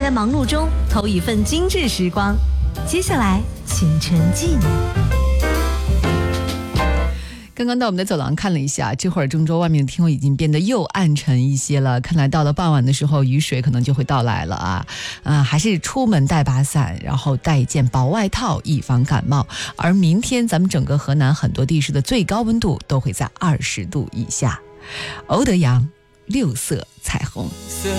在忙碌中偷一份精致时光。接下来，请沉浸。 刚刚到我们的走廊看了一下，这会儿郑州外面的天空已经变得又暗沉一些了，看来到了傍晚的时候雨水可能就会到来了啊。还是出门带把伞，然后带一件薄外套，以防感冒。而明天咱们整个河南很多地市的最高温度都会在20度以下。欧德阳，六色彩虹。 色